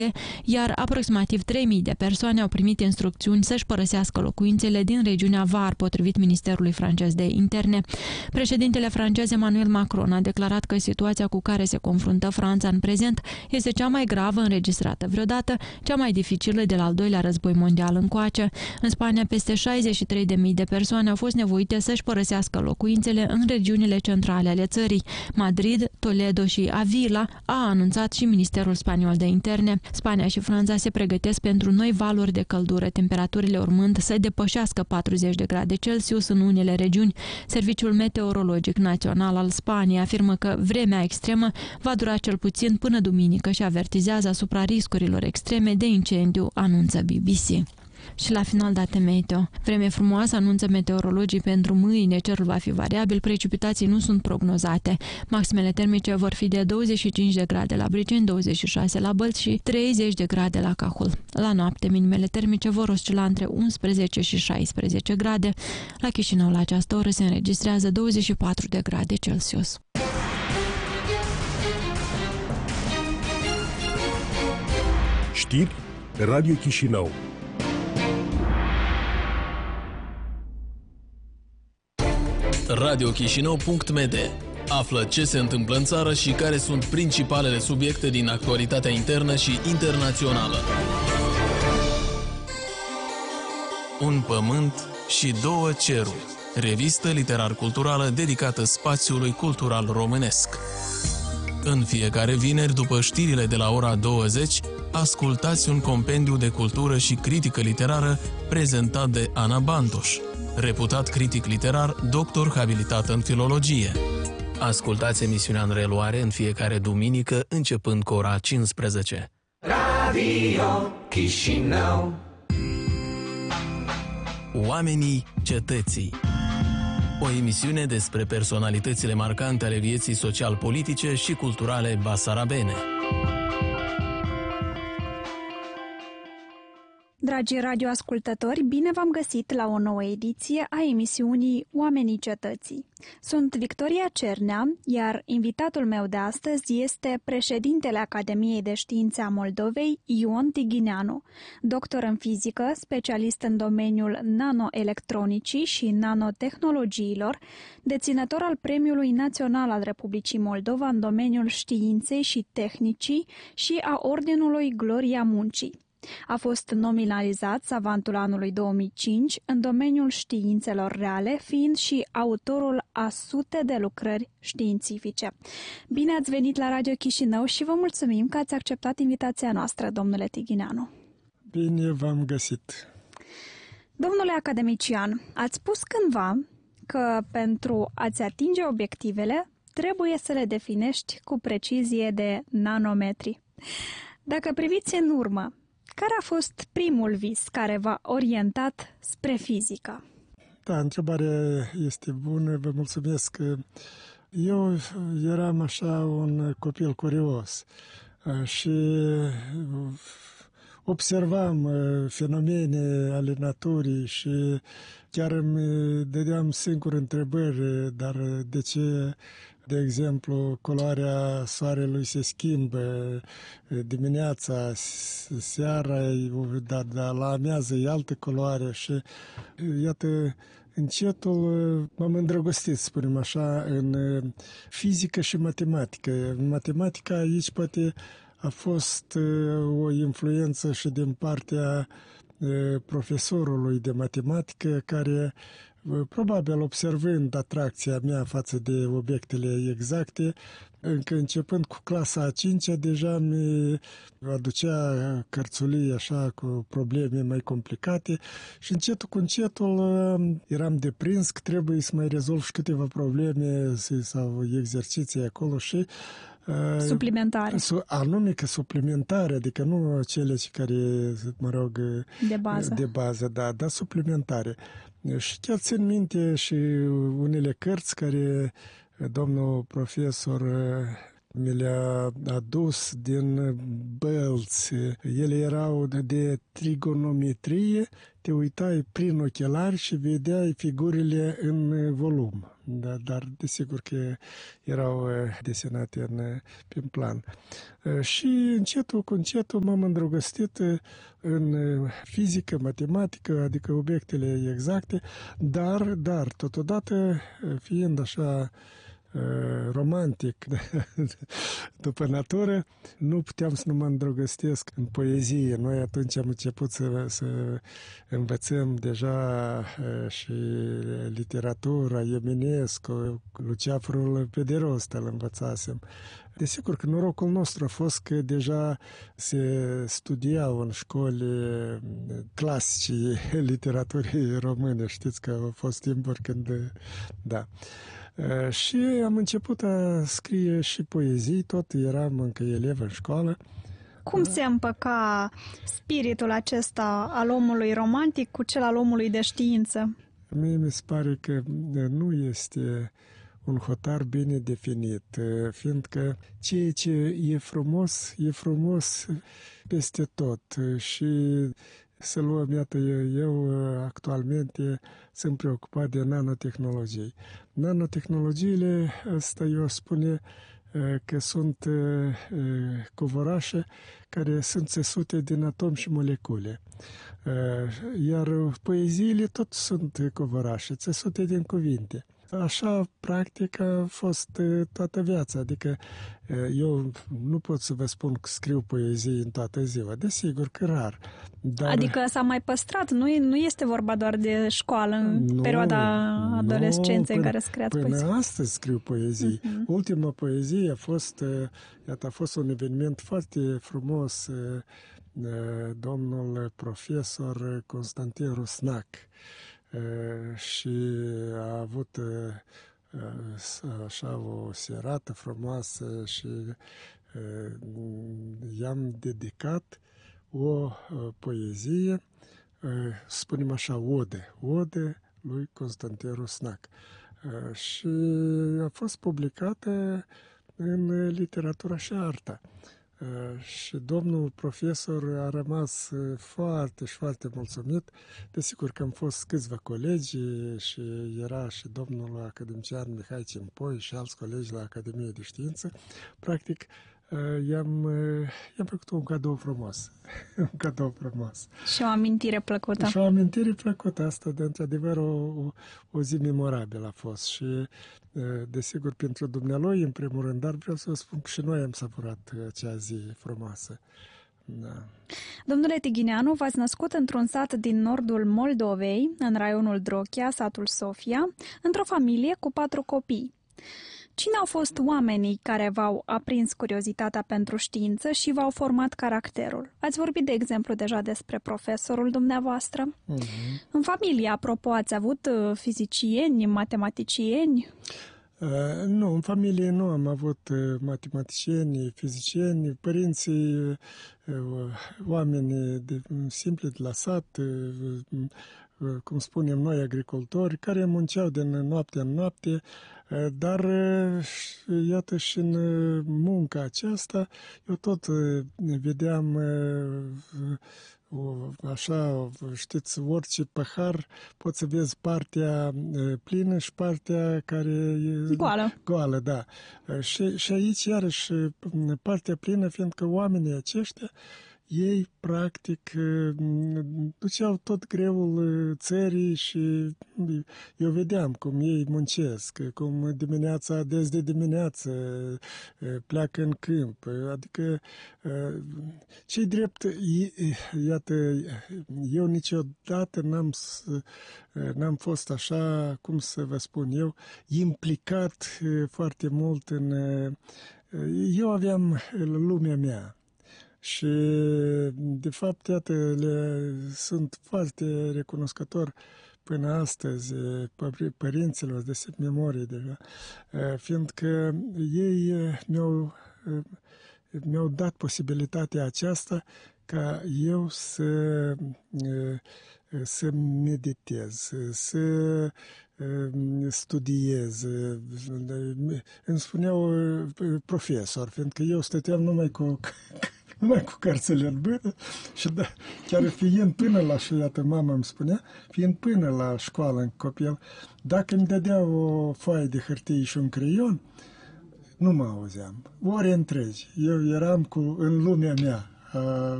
iar aproximativ 3.000 de persoane au primit instrucțiuni să-și părăsească locuințele din regiunea Var, potrivit Ministerului francez de Interne. Președintele francez Emmanuel Macron a declarat că situația cu care se confruntă Franța în prezent este cea mai gravă înregistrată vreodată, cea mai dificilă de la al doilea război mondial încoace. În Spania, peste 63.000 de persoane au fost nevoite să-și părăsească locuințele în regiunile centrale ale țării. Madrid, Toledo și Avila, a anunțat și Ministerul Spaniol de Interne. Spania și Franța se pregătesc pentru noi valuri de căldură, temperaturile urmând să depășească 40 de grade Celsius în unele regiuni. Serviciul Meteorologic Național al Spaniei afirmă că vremea extremă va dura cel puțin până duminică și avertizează asupra riscurilor extreme de incendiu, anunță BBC. Și la final date meteo. Vreme frumoasă, anunță meteorologii pentru mâine, cerul va fi variabil, precipitații nu sunt prognozate. Maximele termice vor fi de 25 de grade la Briceni, 26 la Bălți și 30 de grade la Cahul. La noapte, minimele termice vor oscila între 11 și 16 grade. La Chișinău, la această oră, se înregistrează 24 de grade Celsius. Știri Radio Chișinău. radiochișinău.md. Află ce se întâmplă în țară și care sunt principalele subiecte din actualitatea internă și internațională. Un pământ și două ceruri. Revistă literar-culturală dedicată spațiului cultural românesc. În fiecare vineri, după știrile de la ora 20, ascultați un compendiu de cultură și critică literară prezentat de Ana Bantoș, reputat critic literar, doctor habilitat în filologie. Ascultați emisiunea în reluare în fiecare duminică, începând cu ora 15. Radio Chișinău. Oamenii cetății. O emisiune despre personalitățile marcante ale vieții social-politice și culturale basarabene. Dragi radioascultători, bine v-am găsit la o nouă ediție a emisiunii Oamenii Cetății. Sunt Victoria Cernea, iar invitatul meu de astăzi este președintele Academiei de Științe a Moldovei, Ion Tighineanu, doctor în fizică, specialist în domeniul nanoelectronicii și nanotehnologiilor, deținător al Premiului Național al Republicii Moldova în domeniul științei și tehnicii și a Ordinului Gloria Muncii. A fost nominalizat savantul anului 2005 în domeniul științelor reale, fiind și autorul a sute de lucrări științifice. Bine ați venit la Radio Chișinău și vă mulțumim că ați acceptat invitația noastră, domnule Tighineanu. Bine v-am găsit. Domnule academician, ați spus cândva că pentru a-ți atinge obiectivele trebuie să le definești cu precizie de nanometri. Dacă priviți în urmă, care a fost primul vis care v-a orientat spre fizică? Da, întrebarea este bună, vă mulțumesc. Eu eram așa un copil curios și observam fenomene ale naturii și chiar îmi dădeam singur întrebări, dar de ce, de exemplu, culoarea soarelui se schimbă dimineața, seara, dar la amiază e altă culoare și iată, încetul m-am îndrăgostit, spunem așa, în fizică și matematică. Matematica aici poate a fost o influență și din partea profesorului de matematică care, probabil observând atracția mea față de obiectele exacte, încă începând cu clasa a 5-a, deja mi aducea cărțulii așa cu probleme mai complicate și încetul cu încetul eram deprins că trebuie să mai rezolv și câteva probleme sau exerciții acolo și suplimentare. Anume că suplimentare, adică nu cele care, mă rog, de bază, dar suplimentare. Și chiar țin minte și unele cărți care domnul profesor mi le-a adus din Bălți. Ele erau de trigonometrie, te uitai prin ochelari și vedeai figurile în volum. Dar desigur că erau desenate prin plan. Și încetul cu încetul m-am îndrăgostit în fizică, matematică, adică obiectele exacte, dar totodată fiind așa romantic după natură, nu puteam să nu mă îndrăgostesc în poezie. Noi atunci am început să învățăm deja și literatura, Eminescu, Luceafărul pe de rost îl învățasem. Desigur că norocul nostru a fost că deja se studiau în școli clasice literaturii române. Știți că au fost timpuri când... Da. Și am început a scrie și poezii, tot eram încă elev în școală. Cum se împăca spiritul acesta al omului romantic cu cel al omului de știință? Mie mi se pare că nu este un hotar bine definit, fiindcă ceea ce e frumos peste tot. Și să luăm, iată, eu actualmente sunt preocupat de nanotehnologii. Nanotehnologiile, asta eu spune că sunt covorașe care sunt țesute din atomi și molecule. Iar poeziile tot sunt covorașe, țesute din cuvinte. Așa, practic, a fost toată viața. Adică eu nu pot să vă spun că scriu poezii în toată ziua. Desigur că rar. Dar... Adică s-a mai păstrat. Nu este vorba doar de școală în perioada adolescenței în care scriați poezii. Până astăzi scriu poezii. Ultima poezie a fost un eveniment foarte frumos. Domnul profesor Constantin Rusnac și a avut așa o serată frumoasă și i-am dedicat o poezie, spunem așa, ode lui Constantin Rusnac. Și a fost publicată în literatura și arta. Și domnul profesor a rămas foarte mulțumit. Desigur că am fost câțiva colegi și era și domnul academician Mihai Cimpoi și alți colegi la Academie de Știință. Practic, i-am făcut un cadou frumos. Un cadou frumos. Și o amintire plăcută. Și o amintire plăcută. Asta, de într-adevăr, o zi memorabilă a fost. Și, desigur, pentru dumnealui, în primul rând, dar vreau să vă spun că și noi am savurat acea zi frumoasă. Da. Domnule Tighineanu, v-ați născut într-un sat din nordul Moldovei, în raionul Drochia, satul Sofia, într-o familie cu 4 copii. Cine au fost oamenii care v-au aprins curiozitatea pentru știință și v-au format caracterul? Ați vorbit, de exemplu, deja despre profesorul dumneavoastră. În familie, apropo, ați avut fizicieni, matematicieni? Nu, în familie nu am avut matematicieni, fizicieni, părinții, oameni simpli de la sat, cum spunem noi, agricultori, care munceau din noapte în noapte, dar iată și în munca aceasta eu tot vedeam așa, știți, orice pahar poți să vezi partea plină și partea care e goală, da. Și aici iarăși partea plină, fiindcă oamenii aceștia ei, practic, duceau tot greul țării și eu vedeam cum ei muncesc, cum des de dimineață pleacă în câmp. Adică, ce-i drept, iată, eu niciodată n-am fost așa, cum să vă spun eu, implicat foarte mult în... Eu aveam lumea mea. Și, de fapt, iată, sunt foarte recunoscător până astăzi părinților de memorie deja, fiindcă ei mi-au dat posibilitatea aceasta ca eu să meditez, să studiez. Îmi spuneau profesor, fiindcă eu stăteam numai cu cărțile în mână și chiar fiind până la, și iată mama îmi spunea, fiind până la școală în copil, dacă îmi dădea o foaie de hârtie și un creion, nu mă auzeam. Ore întregi. Eu eram în lumea mea,